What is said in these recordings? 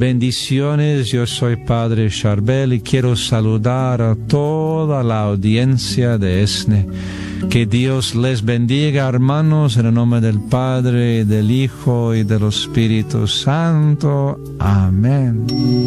Bendiciones, yo soy Padre Charbel y quiero saludar a toda la audiencia de ESNE. Que Dios les bendiga, hermanos, en el nombre del Padre, del Hijo y del Espíritu Santo. Amén.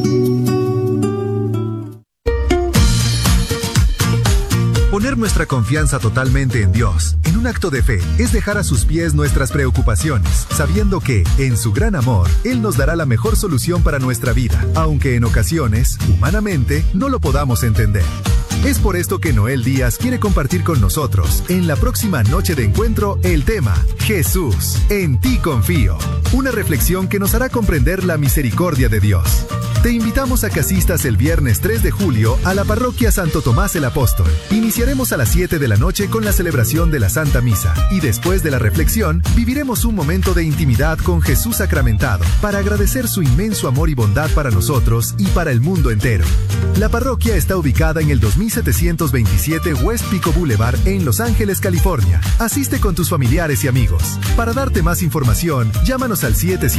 Poner nuestra confianza totalmente en Dios, en un acto de fe, es dejar a sus pies nuestras preocupaciones, sabiendo que, en su gran amor, Él nos dará la mejor solución para nuestra vida, aunque en ocasiones, humanamente, no lo podamos entender. Es por esto que Noel Díaz quiere compartir con nosotros, en la próxima noche de encuentro, el tema Jesús, en ti confío. Una reflexión que nos hará comprender la misericordia de Dios. Te invitamos a que asistas el viernes 3 de julio a la parroquia Santo Tomás el Apóstol. Iniciaremos a las 7 de la noche con la celebración de la Santa Misa y después de la reflexión viviremos un momento de intimidad con Jesús sacramentado para agradecer su inmenso amor y bondad para nosotros y para el mundo entero. La parroquia está ubicada en el 2727 West Pico Boulevard en Los Ángeles, California. Asiste con tus familiares y amigos. Para darte más información, llámanos al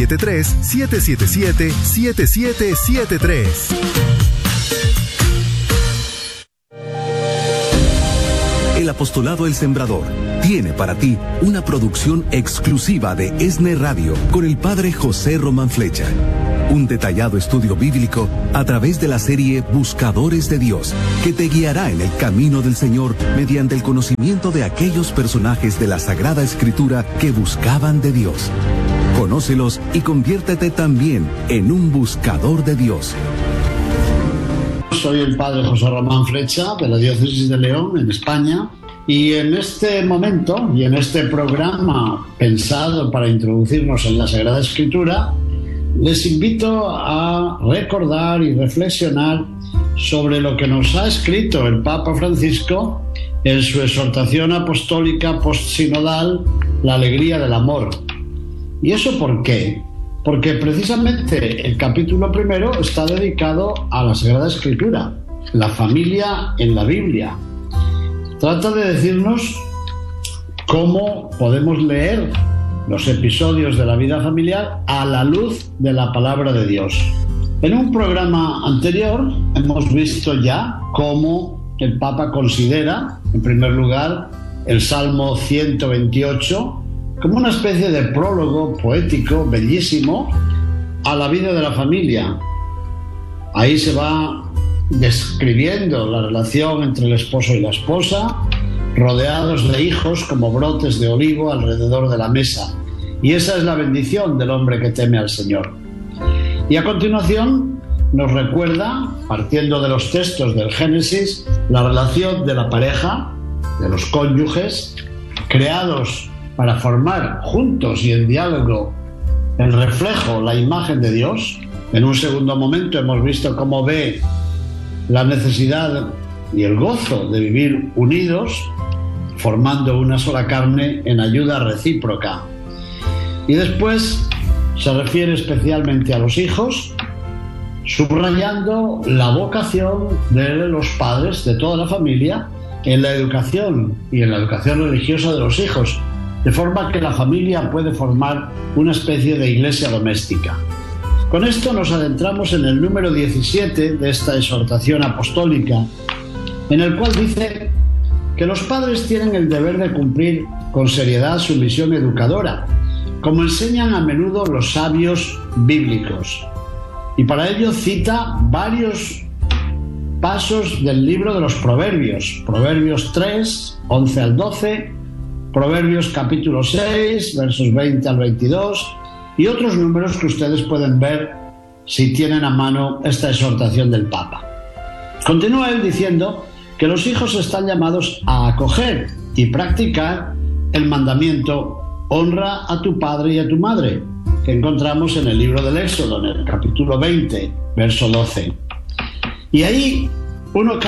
773-777-7773. El Apostolado El Sembrador tiene para ti una producción exclusiva de ESNE Radio con el Padre José Román Flecha. Un detallado estudio bíblico a través de la serie Buscadores de Dios, que te guiará en el camino del Señor mediante el conocimiento de aquellos personajes de la Sagrada Escritura que buscaban de Dios. Conócelos y conviértete también en un buscador de Dios. Soy el Padre José Román Flecha de la Diócesis de León, en España, y en este momento y en este programa pensado para introducirnos en la Sagrada Escritura, les invito a recordar y reflexionar sobre lo que nos ha escrito el Papa Francisco en su exhortación apostólica postsinodal, La alegría del amor. ¿Y eso por qué? Porque precisamente el capítulo primero está dedicado a la Sagrada Escritura, la familia en la Biblia. Trata de decirnos cómo podemos leer los episodios de la vida familiar a la luz de la palabra de Dios. En un programa anterior hemos visto ya cómo el Papa considera, en primer lugar, el Salmo 128 como una especie de prólogo poético bellísimo a la vida de la familia. Ahí se va describiendo la relación entre el esposo y la esposa, rodeados de hijos como brotes de olivo alrededor de la mesa. Y esa es la bendición del hombre que teme al Señor. Y a continuación nos recuerda, partiendo de los textos del Génesis, la relación de la pareja, de los cónyuges, creados para formar juntos y en diálogo el reflejo, la imagen de Dios. En un segundo momento hemos visto cómo ve la necesidad y el gozo de vivir unidos, formando una sola carne en ayuda recíproca. Y después se refiere especialmente a los hijos, subrayando la vocación de los padres, de toda la familia, en la educación y en la educación religiosa de los hijos, de forma que la familia puede formar una especie de iglesia doméstica. Con esto nos adentramos en el número 17 de esta exhortación apostólica, en el cual dice que los padres tienen el deber de cumplir con seriedad su misión educadora, como enseñan a menudo los sabios bíblicos. Y para ello cita varios pasos del libro de los Proverbios, Proverbios 3, 11 al 12, Proverbios capítulo 6, versos 20 al 22, y otros números que ustedes pueden ver si tienen a mano esta exhortación del Papa. Continúa él diciendo que los hijos están llamados a acoger y practicar el mandamiento honra a tu padre y a tu madre, que encontramos en el libro del Éxodo, en el capítulo 20, verso 12. Y ahí uno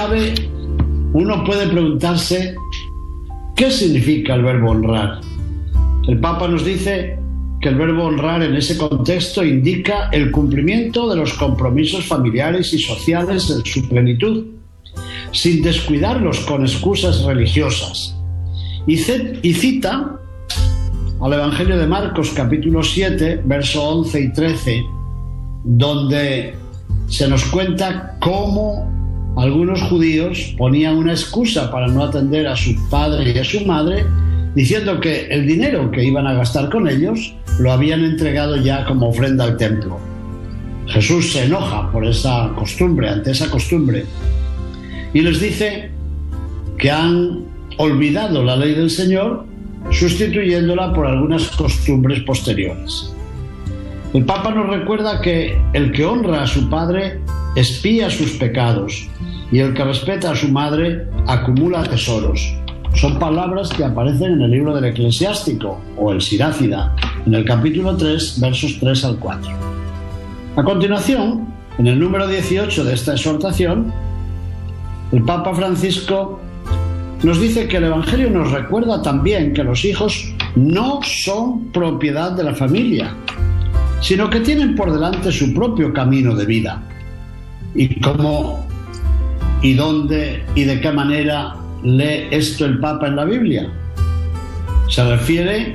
puede preguntarse ¿qué significa el verbo honrar? El Papa nos dice que el verbo honrar en ese contexto indica el cumplimiento de los compromisos familiares y sociales en su plenitud, sin descuidarlos con excusas religiosas. Y cita al Evangelio de Marcos, capítulo 7, verso 11 y 13, donde se nos cuenta cómo algunos judíos ponían una excusa para no atender a su padre y a su madre, diciendo que el dinero que iban a gastar con ellos lo habían entregado ya como ofrenda al templo. Jesús se enoja por esa costumbre, ante esa costumbre, y les dice que han olvidado la ley del Señor, sustituyéndola por algunas costumbres posteriores. El Papa nos recuerda que el que honra a su padre expía sus pecados y el que respeta a su madre acumula tesoros. Son palabras que aparecen en el libro del Eclesiástico o el Sirácida, en el capítulo 3, versos 3 al 4. A continuación, en el número 18 de esta exhortación, el Papa Francisco nos dice que el Evangelio nos recuerda también que los hijos no son propiedad de la familia, sino que tienen por delante su propio camino de vida. ¿Y cómo, y dónde, y de qué manera lee esto el Papa en la Biblia? Se refiere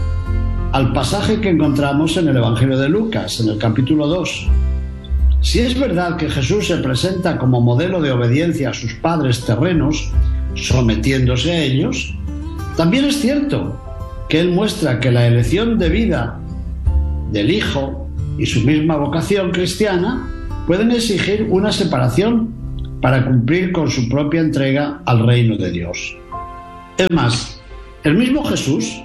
al pasaje que encontramos en el Evangelio de Lucas, en el capítulo 2. Si es verdad que Jesús se presenta como modelo de obediencia a sus padres terrenos, sometiéndose a ellos, también es cierto que Él muestra que la elección de vida del Hijo y su misma vocación cristiana pueden exigir una separación para cumplir con su propia entrega al reino de Dios. Es más, el mismo Jesús,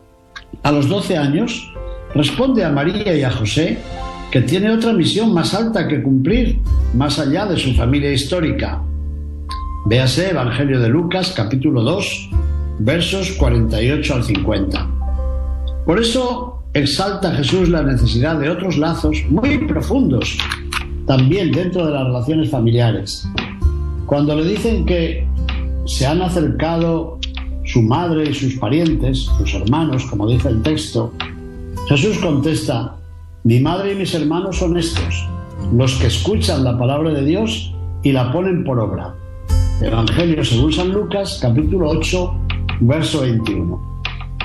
a los 12 años, responde a María y a José que tiene otra misión más alta que cumplir, más allá de su familia histórica. Véase Evangelio de Lucas, capítulo 2, versos 48 al 50. Por eso exalta Jesús la necesidad de otros lazos muy profundos, también dentro de las relaciones familiares. Cuando le dicen que se han acercado su madre y sus parientes, sus hermanos, como dice el texto, Jesús contesta: mi madre y mis hermanos son estos, los que escuchan la palabra de Dios y la ponen por obra. Evangelio según San Lucas, capítulo 8, verso 21.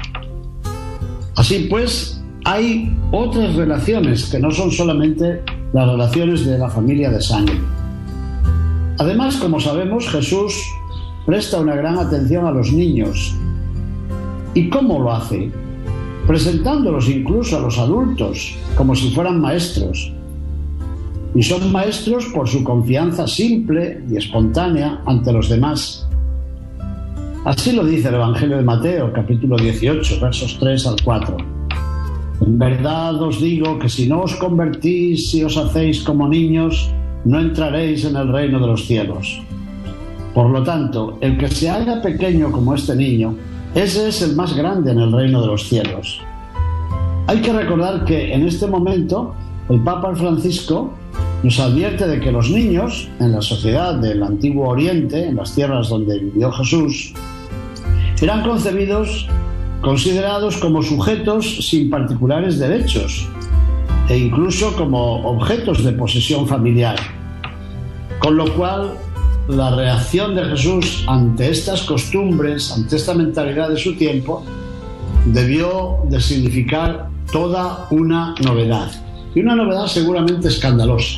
Así pues, hay otras relaciones que no son solamente las relaciones de la familia de sangre. Además, como sabemos, Jesús presta una gran atención a los niños. ¿Y cómo lo hace? Presentándolos incluso a los adultos como si fueran maestros. Y son maestros por su confianza simple y espontánea ante los demás. Así lo dice el Evangelio de Mateo, capítulo 18, versos 3 al 4. En verdad os digo que si no os convertís y os hacéis como niños, no entraréis en el reino de los cielos. Por lo tanto, el que se haga pequeño como este niño, ese es el más grande en el reino de los cielos. Hay que recordar que en este momento el Papa Francisco nos advierte de que los niños, en la sociedad del Antiguo Oriente, en las tierras donde vivió Jesús, eran considerados como sujetos sin particulares derechos e incluso como objetos de posesión familiar. Con lo cual, la reacción de Jesús ante estas costumbres, ante esta mentalidad de su tiempo, debió de significar toda una novedad, y una novedad seguramente escandalosa.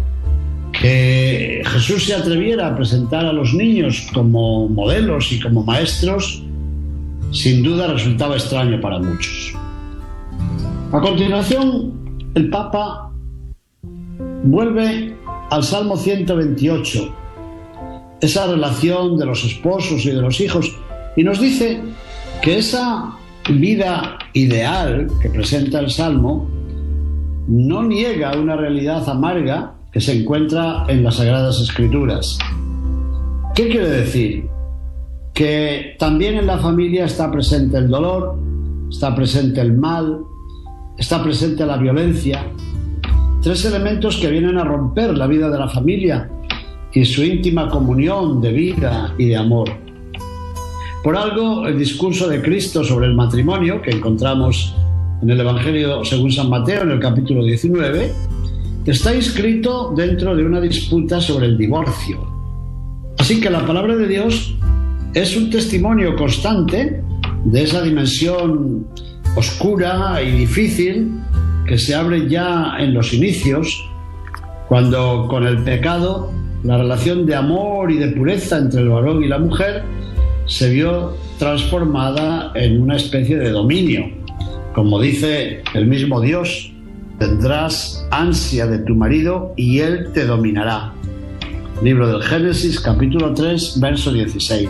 Que Jesús se atreviera a presentar a los niños como modelos y como maestros, sin duda resultaba extraño para muchos. A continuación, el Papa vuelve al Salmo 128, esa relación de los esposos y de los hijos, y nos dice que esa vida ideal que presenta el Salmo no niega una realidad amarga que se encuentra en las Sagradas Escrituras. ¿Qué quiere decir? Que también en la familia está presente el dolor, está presente el mal, está presente la violencia, tres elementos que vienen a romper la vida de la familia y su íntima comunión de vida y de amor. Por algo, el discurso de Cristo sobre el matrimonio, que encontramos en el Evangelio según San Mateo, en el capítulo 19, está inscrito dentro de una disputa sobre el divorcio. Así que la palabra de Dios es un testimonio constante de esa dimensión oscura y difícil que se abre ya en los inicios, cuando con el pecado la relación de amor y de pureza entre el varón y la mujer se vio transformada en una especie de dominio. Como dice el mismo Dios, tendrás ansia de tu marido y él te dominará. Libro del Génesis, capítulo 3, verso 16.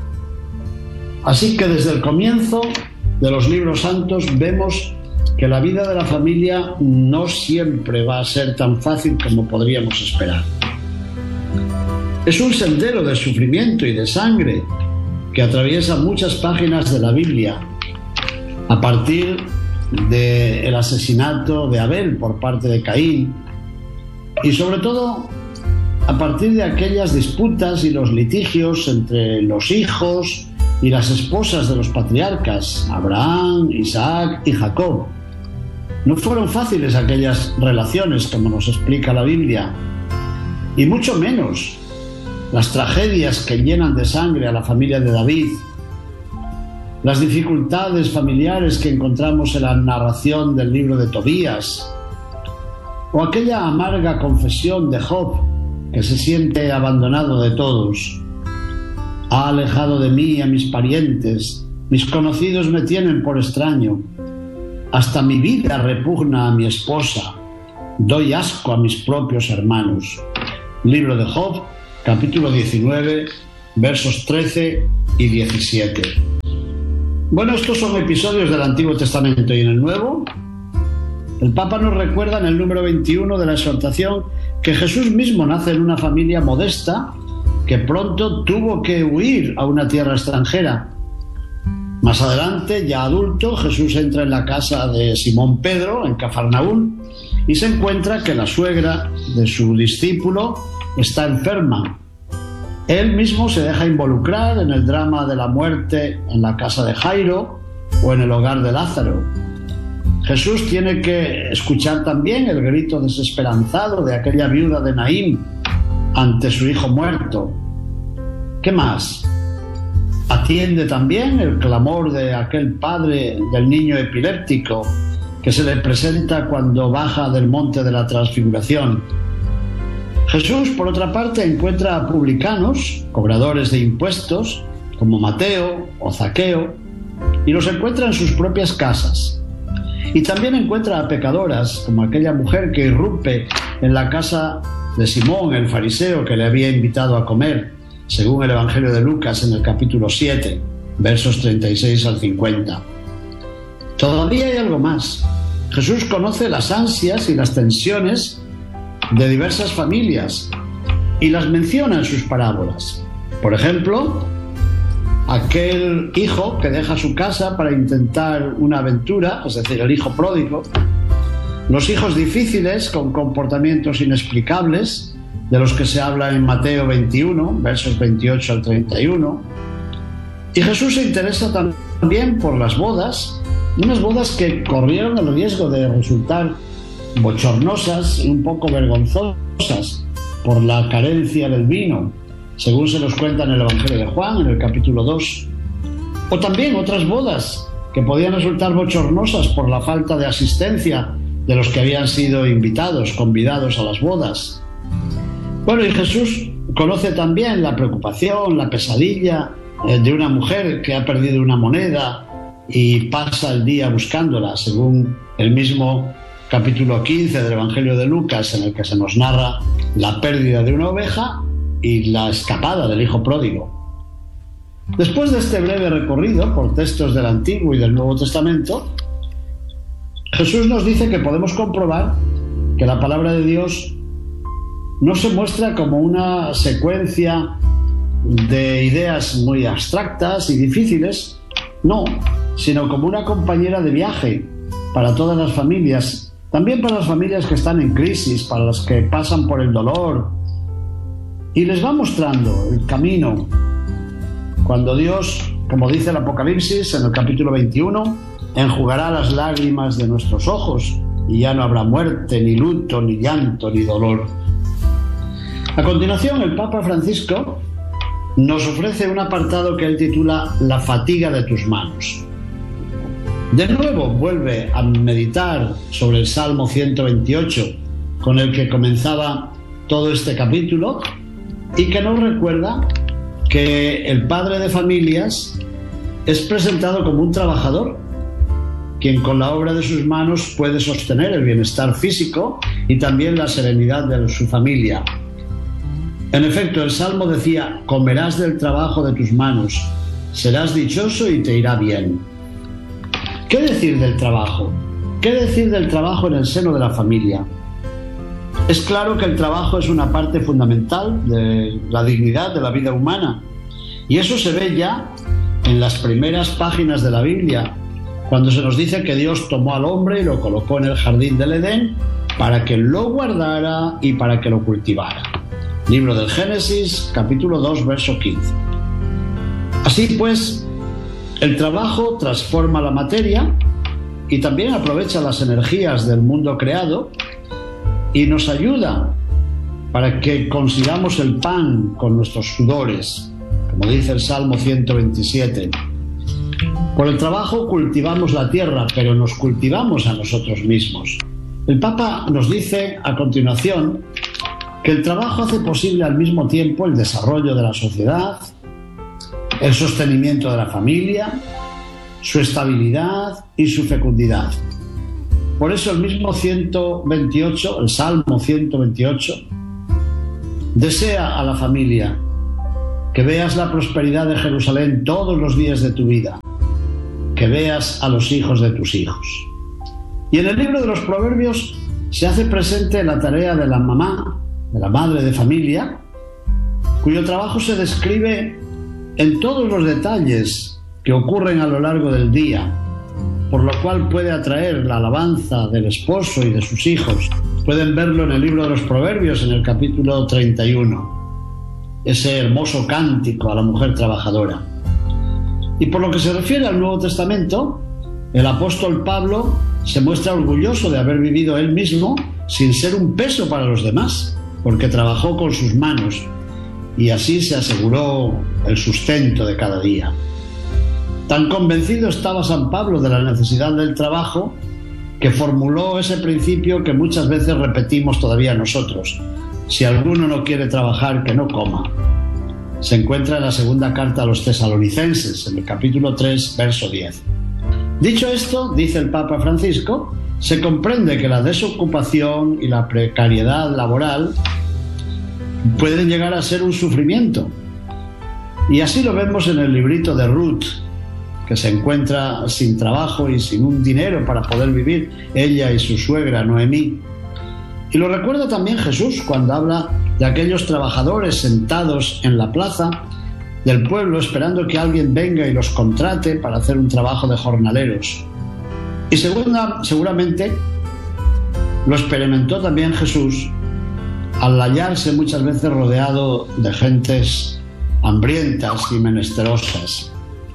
Así que desde el comienzo de los libros santos vemos que la vida de la familia no siempre va a ser tan fácil como podríamos esperar. Es un sendero de sufrimiento y de sangre que atraviesa muchas páginas de la Biblia, a partir del asesinato de Abel por parte de Caín, y sobre todo a partir de aquellas disputas y los litigios entre los hijos y las esposas de los patriarcas, Abraham, Isaac y Jacob. No fueron fáciles aquellas relaciones, como nos explica la Biblia, y mucho menos las tragedias que llenan de sangre a la familia de David, las dificultades familiares que encontramos en la narración del libro de Tobías, o aquella amarga confesión de Job, que se siente abandonado de todos. Ha alejado de mí a mis parientes, mis conocidos me tienen por extraño, hasta mi vida repugna a mi esposa, doy asco a mis propios hermanos. Libro de Job, capítulo 19, versos 13 y 17. Bueno, estos son episodios del Antiguo Testamento, y en el Nuevo, el Papa nos recuerda en el número 21 de la exhortación que Jesús mismo nace en una familia modesta que pronto tuvo que huir a una tierra extranjera. Más adelante, ya adulto, Jesús entra en la casa de Simón Pedro, en Cafarnaún, y se encuentra que la suegra de su discípulo está enferma. Él mismo se deja involucrar en el drama de la muerte en la casa de Jairo o en el hogar de Lázaro. Jesús tiene que escuchar también el grito desesperanzado de aquella viuda de Naín ante su hijo muerto. ¿Qué más? Atiende también el clamor de aquel padre del niño epiléptico que se le presenta cuando baja del monte de la Transfiguración. Jesús, por otra parte, encuentra a publicanos, cobradores de impuestos, como Mateo o Zaqueo, y los encuentra en sus propias casas. Y también encuentra a pecadoras, como aquella mujer que irrumpe en la casa de Simón, el fariseo, que le había invitado a comer, según el Evangelio de Lucas en el capítulo 7, versos 36 al 50. Todavía hay algo más. Jesús conoce las ansias y las tensiones de diversas familias y las menciona en sus parábolas. Por ejemplo, aquel hijo que deja su casa para intentar una aventura, es decir, el hijo pródigo, los hijos difíciles con comportamientos inexplicables, de los que se habla en Mateo 21, versos 28 al 31. Y Jesús se interesa también por las bodas, unas bodas que corrieron el riesgo de resultar bochornosas y un poco vergonzosas por la carencia del vino, según se nos cuenta en el Evangelio de Juan, en el capítulo 2. O también otras bodas que podían resultar bochornosas por la falta de asistencia de los que habían sido convidados a las bodas. Bueno, y Jesús conoce también la preocupación, la pesadilla de una mujer que ha perdido una moneda y pasa el día buscándola, según el mismo capítulo 15 del Evangelio de Lucas, en el que se nos narra la pérdida de una oveja y la escapada del hijo pródigo. Después de este breve recorrido por textos del Antiguo y del Nuevo Testamento, Jesús nos dice que podemos comprobar que la palabra de Dios no se muestra como una secuencia de ideas muy abstractas y difíciles, no, sino como una compañera de viaje para todas las familias, también para las familias que están en crisis, para las que pasan por el dolor, y les va mostrando el camino. Cuando Dios, como dice el Apocalipsis en el capítulo 21, enjugará las lágrimas de nuestros ojos y ya no habrá muerte, ni luto, ni llanto, ni dolor. A continuación, el Papa Francisco nos ofrece un apartado que él titula La fatiga de tus manos. De nuevo vuelve a meditar sobre el Salmo 128, con el que comenzaba todo este capítulo, y que nos recuerda que el padre de familias es presentado como un trabajador, quien con la obra de sus manos puede sostener el bienestar físico y también la serenidad de su familia. En efecto, el Salmo decía: comerás del trabajo de tus manos, serás dichoso y te irá bien. ¿Qué decir del trabajo? ¿Qué decir del trabajo en el seno de la familia? Es claro que el trabajo es una parte fundamental de la dignidad de la vida humana, y eso se ve ya en las primeras páginas de la Biblia, cuando se nos dice que Dios tomó al hombre y lo colocó en el jardín del Edén para que lo guardara y para que lo cultivara. Libro del Génesis, capítulo 2, verso 15. Así pues, el trabajo transforma la materia y también aprovecha las energías del mundo creado y nos ayuda para que consigamos el pan con nuestros sudores, como dice el Salmo 127. Por el trabajo cultivamos la tierra, pero nos cultivamos a nosotros mismos. El Papa nos dice a continuación que el trabajo hace posible al mismo tiempo el desarrollo de la sociedad, el sostenimiento de la familia, su estabilidad y su fecundidad. Por eso el mismo 128, el Salmo 128, desea a la familia que veas la prosperidad de Jerusalén todos los días de tu vida, que veas a los hijos de tus hijos. Y en el libro de los Proverbios se hace presente la tarea de la mamá, de la madre de familia, cuyo trabajo se describe en todos los detalles que ocurren a lo largo del día, por lo cual puede atraer la alabanza del esposo y de sus hijos. Pueden verlo en el libro de los Proverbios, en el capítulo 31, ese hermoso cántico a la mujer trabajadora. Y por lo que se refiere al Nuevo Testamento, el apóstol Pablo se muestra orgulloso de haber vivido él mismo sin ser un peso para los demás, porque trabajó con sus manos y así se aseguró el sustento de cada día. Tan convencido estaba San Pablo de la necesidad del trabajo que formuló ese principio que muchas veces repetimos todavía nosotros: si alguno no quiere trabajar, que no coma. Se encuentra en la segunda carta a los Tesalonicenses, en el capítulo 3, verso 10. Dicho esto, dice el Papa Francisco, se comprende que la desocupación y la precariedad laboral pueden llegar a ser un sufrimiento. Y así lo vemos en el librito de Ruth, que se encuentra sin trabajo y sin un dinero para poder vivir, ella y su suegra Noemí. Y lo recuerda también Jesús cuando habla de aquellos trabajadores sentados en la plaza del pueblo esperando que alguien venga y los contrate para hacer un trabajo de jornaleros. Y seguramente lo experimentó también Jesús al hallarse muchas veces rodeado de gentes hambrientas y menesterosas.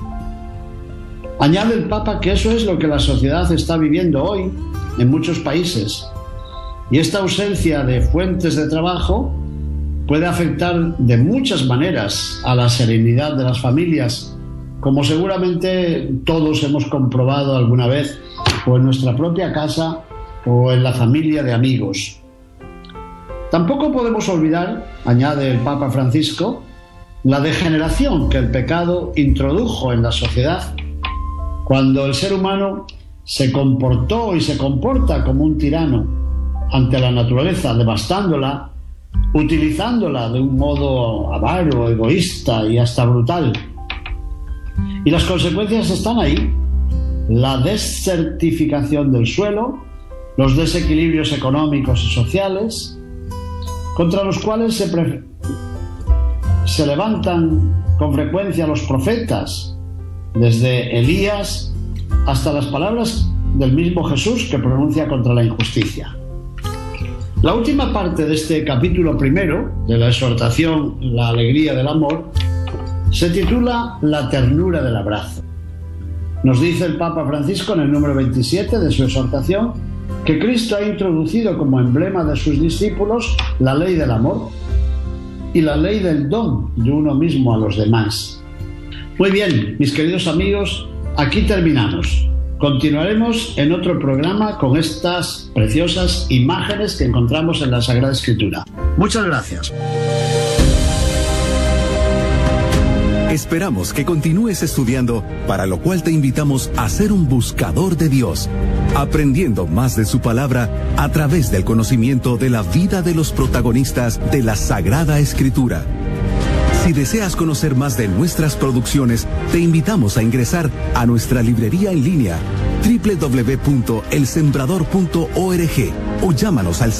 Añade el Papa que eso es lo que la sociedad está viviendo hoy en muchos países. Y esta ausencia de fuentes de trabajo puede afectar de muchas maneras a la serenidad de las familias, como seguramente todos hemos comprobado alguna vez, o en nuestra propia casa o en la familia de amigos. Tampoco podemos olvidar, añade el Papa Francisco, la degeneración que el pecado introdujo en la sociedad cuando el ser humano se comportó y se comporta como un tirano ante la naturaleza, devastándola, utilizándola de un modo avaro, egoísta y hasta brutal. Y las consecuencias están ahí: la desertificación del suelo, los desequilibrios económicos y sociales, contra los cuales se levantan con frecuencia los profetas, desde Elías hasta las palabras del mismo Jesús que pronuncia contra la injusticia. La última parte de este capítulo primero, de la exhortación La alegría del amor, se titula La ternura del abrazo. Nos dice el Papa Francisco en el número 27 de su exhortación que Cristo ha introducido como emblema de sus discípulos la ley del amor y la ley del don de uno mismo a los demás. Muy bien, mis queridos amigos, aquí terminamos. Continuaremos en otro programa con estas preciosas imágenes que encontramos en la Sagrada Escritura. Muchas gracias. Esperamos que continúes estudiando, para lo cual te invitamos a ser un buscador de Dios, aprendiendo más de su palabra a través del conocimiento de la vida de los protagonistas de la Sagrada Escritura. Si deseas conocer más de nuestras producciones, te invitamos a ingresar a nuestra librería en línea www.elsembrador.org o llámanos al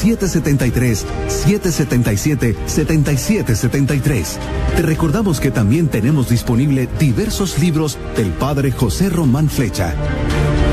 773-777-7773. Te recordamos que también tenemos disponible diversos libros del Padre José Román Flecha.